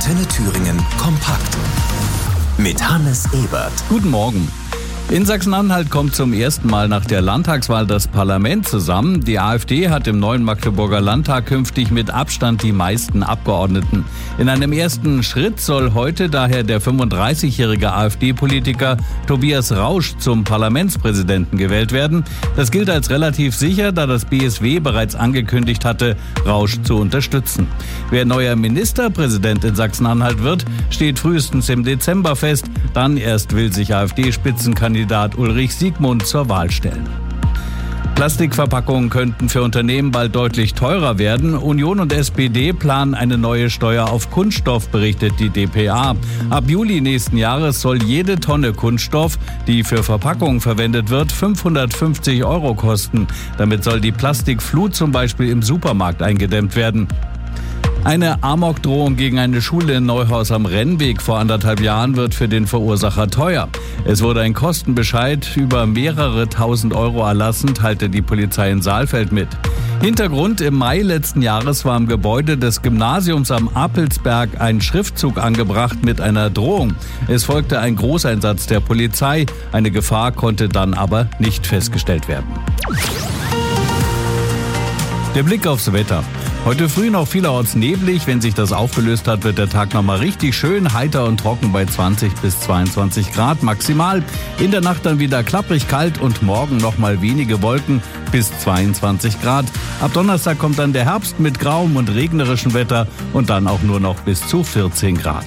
Antenne Thüringen kompakt mit Hannes Ebert. Guten Morgen. In Sachsen-Anhalt kommt zum ersten Mal nach der Landtagswahl das Parlament zusammen. Die AfD hat im neuen Magdeburger Landtag künftig mit Abstand die meisten Abgeordneten. In einem ersten Schritt soll heute daher der 35-jährige AfD-Politiker Tobias Rausch zum Parlamentspräsidenten gewählt werden. Das gilt als relativ sicher, da das BSW bereits angekündigt hatte, Rausch zu unterstützen. Wer neuer Ministerpräsident in Sachsen-Anhalt wird, steht frühestens im Dezember fest. Dann erst will sich AfD-Spitzenkandidat Ulrich Siegmund zur Wahl stellen. Plastikverpackungen könnten für Unternehmen bald deutlich teurer werden. Union und SPD planen eine neue Steuer auf Kunststoff, berichtet die dpa. Ab Juli nächsten Jahres soll jede Tonne Kunststoff, die für Verpackungen verwendet wird, 550 € kosten. Damit soll die Plastikflut zum Beispiel im Supermarkt eingedämmt werden. Eine Amokdrohung gegen eine Schule in Neuhaus am Rennweg vor 1,5 Jahren wird für den Verursacher teuer. Es wurde ein Kostenbescheid über mehrere tausend Euro erlassen, teilte die Polizei in Saalfeld mit. Hintergrund: Im Mai letzten Jahres war im Gebäude des Gymnasiums am Apelsberg ein Schriftzug angebracht mit einer Drohung. Es folgte ein Großeinsatz der Polizei. Eine Gefahr konnte dann aber nicht festgestellt werden. Der Blick aufs Wetter. Heute früh noch vielerorts neblig. Wenn sich das aufgelöst hat, wird der Tag nochmal richtig schön, heiter und trocken bei 20 bis 22 Grad maximal. In der Nacht dann wieder klapprig kalt und morgen nochmal wenige Wolken bis 22 Grad. Ab Donnerstag kommt dann der Herbst mit grauem und regnerischem Wetter und dann auch nur noch bis zu 14 Grad.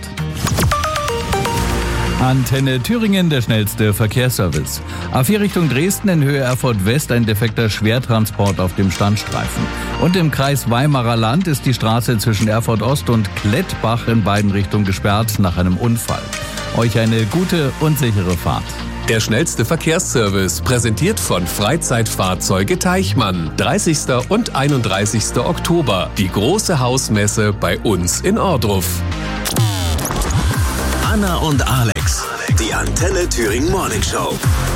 Antenne Thüringen, der schnellste Verkehrsservice. A4 Richtung Dresden in Höhe Erfurt West ein defekter Schwertransport auf dem Standstreifen. Und im Kreis Weimarer Land ist die Straße zwischen Erfurt Ost und Klettbach in beiden Richtungen gesperrt nach einem Unfall. Euch eine gute und sichere Fahrt. Der schnellste Verkehrsservice, präsentiert von Freizeitfahrzeuge Teichmann. 30. und 31. Oktober, die große Hausmesse bei uns in Ohrdruf. Anna und Alex, die Antenne Thüringen Morning Show.